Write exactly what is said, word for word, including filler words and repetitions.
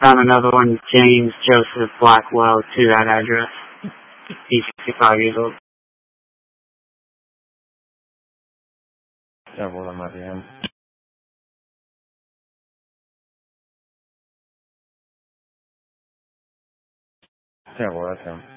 found another one, James Joseph Blackwell, to that address. He's sixty-five years old. Yeah, well, that might be him. Yeah, well, that's him.